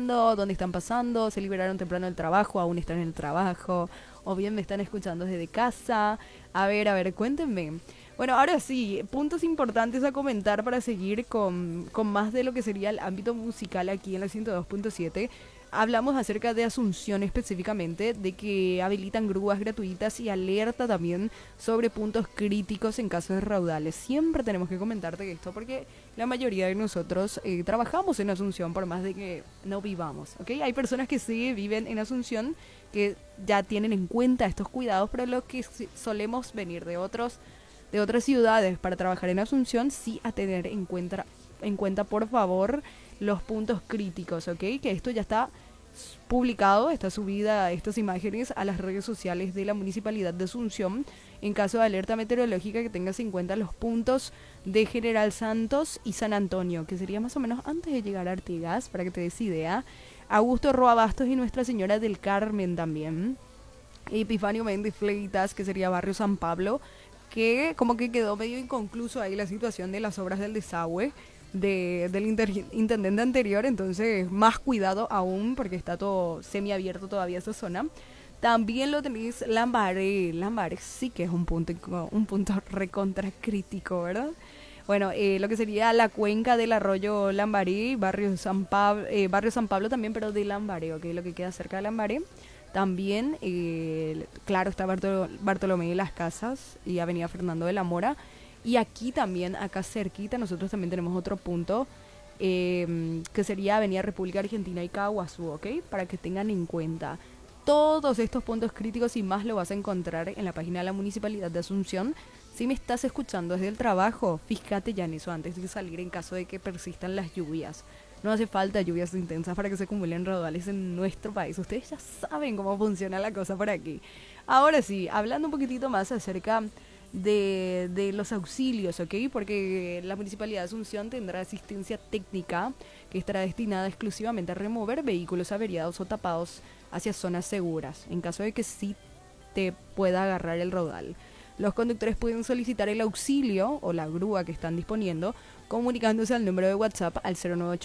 escuchando, dónde están pasando, se liberaron temprano del trabajo, aún están en el trabajo, o bien me están escuchando desde casa. A ver, cuéntenme. Bueno, ahora sí, puntos importantes a comentar para seguir con más de lo que sería el ámbito musical aquí en la 102.7. Hablamos acerca de Asunción específicamente, de que habilitan grúas gratuitas y alerta también sobre puntos críticos en caso de raudales. Siempre tenemos que comentarte esto porque la mayoría de nosotros trabajamos en Asunción por más de que no vivamos, ¿ok? Hay personas que sí viven en Asunción que ya tienen en cuenta estos cuidados, pero los que solemos venir de otras ciudades para trabajar en Asunción, sí a tener en cuenta, por favor, los puntos críticos, ¿ok? Que esto ya está publicado, está subida estas imágenes a las redes sociales de la Municipalidad de Asunción. En caso de alerta meteorológica, que tengas en cuenta los puntos de General Santos y San Antonio, que sería más o menos antes de llegar a Artigas, para que te des idea. Augusto Roa Bastos y Nuestra Señora del Carmen también. Epifanio Méndez Fleitas, que sería Barrio San Pablo, que como que quedó medio inconcluso ahí la situación de las obras del desagüe del intendente anterior, entonces más cuidado aún porque está todo semiabierto todavía esa zona. También lo tenéis Lambaré. Lambaré sí que es un punto recontra crítico, ¿verdad? Bueno, lo que sería la cuenca del arroyo Lambaré, barrio San Pablo también, pero de Lambaré, ¿ok? Lo que queda cerca de Lambaré. También, claro, está Bartolomé de las Casas y Avenida Fernando de la Mora. Y aquí también, acá cerquita, nosotros también tenemos otro punto, que sería Avenida República Argentina y Caguazú, ¿ok? Para que tengan en cuenta. Todos estos puntos críticos y más lo vas a encontrar en la página de la Municipalidad de Asunción. Si me estás escuchando desde el trabajo, fíjate ya en eso antes de salir en caso de que persistan las lluvias. No hace falta lluvias intensas para que se acumulen raudales en nuestro país. Ustedes ya saben cómo funciona la cosa por aquí. Ahora sí, hablando un poquitito más acerca de los auxilios, ¿ok? Porque la Municipalidad de Asunción tendrá asistencia técnica que estará destinada exclusivamente a remover vehículos averiados o tapados hacia zonas seguras, en caso de que sí te pueda agarrar el raudal. Los conductores pueden solicitar el auxilio o la grúa que están disponiendo comunicándose al número de WhatsApp al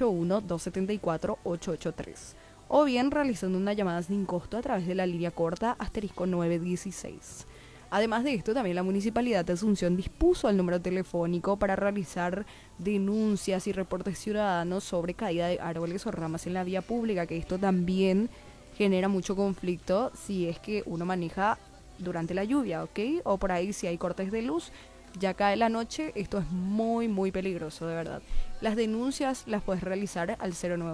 0981-274-883 o bien realizando una llamada sin costo a través de la línea corta *916. Además de esto, también la Municipalidad de Asunción dispuso el número telefónico para realizar denuncias y reportes ciudadanos sobre caída de árboles o ramas en la vía pública, que esto también genera mucho conflicto si es que uno maneja durante la lluvia, ¿ok? O por ahí si hay cortes de luz, ya cae la noche, esto es muy, muy peligroso, de verdad. Las denuncias las puedes realizar al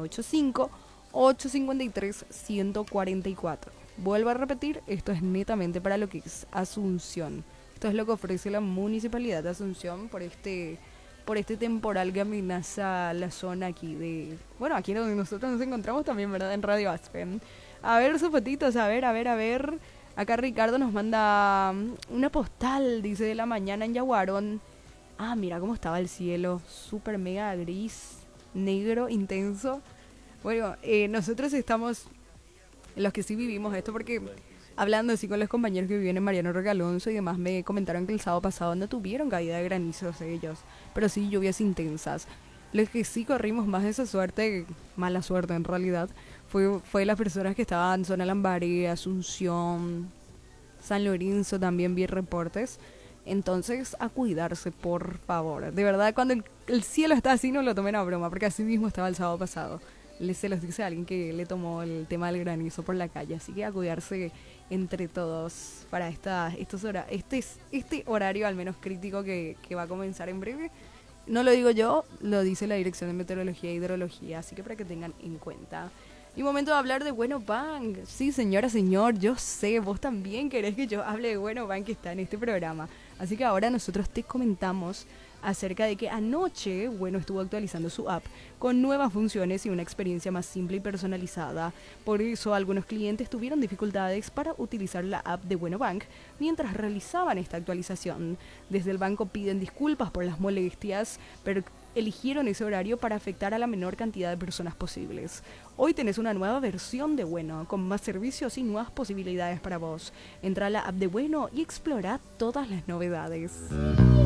0985-853-144. Vuelvo a repetir, esto es netamente para lo que es Asunción. Esto es lo que ofrece la Municipalidad de Asunción por este temporal que amenaza la zona aquí de... Bueno, aquí donde nosotros nos encontramos también, ¿verdad? En Radio Aspen. A ver, sus fotitos, a ver. Acá Ricardo nos manda una postal, dice, de la mañana en Yaguarón. Ah, mira cómo estaba el cielo, súper mega gris, negro, intenso. Bueno, nosotros estamos... los que sí vivimos esto, porque hablando así con los compañeros que viven en Mariano Roque Alonso y demás, me comentaron que el sábado pasado no tuvieron caída de granizos ellos, pero sí lluvias intensas. Los que sí corrimos más de esa suerte, mala suerte en realidad, fue las personas que estaban en zona Lambaré, Asunción, San Lorenzo, también vi reportes. Entonces, a cuidarse, por favor. De verdad, cuando el cielo está así, no lo tomen a broma, porque así mismo estaba el sábado pasado. Se los dice a alguien que le tomó el tema del granizo por la calle, así que a cuidarse entre todos para este horario al menos crítico que va a comenzar en breve. No lo digo yo, lo dice la Dirección de Meteorología e Hidrología, así que para que tengan en cuenta. Y momento de hablar de Bueno Bank. Sí, señora, señor, yo sé, vos también querés que yo hable de Bueno Bank que está en este programa. Así que ahora nosotros te comentamos acerca de que anoche, bueno, estuvo actualizando su app con nuevas funciones y una experiencia más simple y personalizada. Por eso, algunos clientes tuvieron dificultades para utilizar la app de Bueno Bank mientras realizaban esta actualización. Desde el banco piden disculpas por las molestias, pero eligieron ese horario para afectar a la menor cantidad de personas posibles. Hoy tenés una nueva versión de Bueno, con más servicios y nuevas posibilidades para vos. Entra a la app de Bueno y explora todas las novedades.